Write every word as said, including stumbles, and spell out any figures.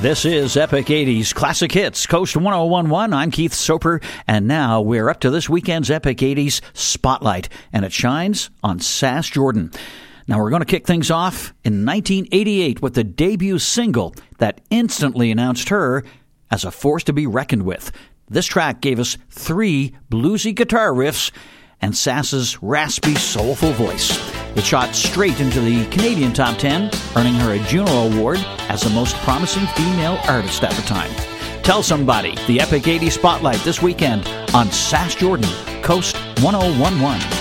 This is Epic eighties Classic Hits, Coast one oh one point one. I'm Keith Soper, and now we're up to this weekend's Epic eighties Spotlight, and it shines on Sass Jordan. Now we're going to kick things off in nineteen eighty-eight with the debut single that instantly announced her as a force to be reckoned with. This track gave us three bluesy guitar riffs and Sass's raspy, soulful voice. It shot straight into the Canadian top ten, earning her a Juno Award as the most promising female artist at the time. Tell Somebody, the Epic eighties Spotlight this weekend on Sass Jordan, Coast one oh one point one.